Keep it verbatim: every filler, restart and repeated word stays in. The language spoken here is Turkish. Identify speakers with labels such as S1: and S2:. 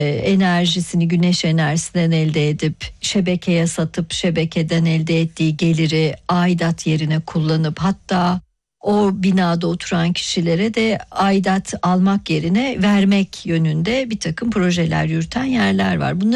S1: enerjisini güneş enerjisinden elde edip şebekeye satıp şebekeden elde ettiği geliri aidat yerine kullanıp hatta o binada oturan kişilere de aidat almak yerine vermek yönünde bir takım projeler yürüten yerler var. Bunları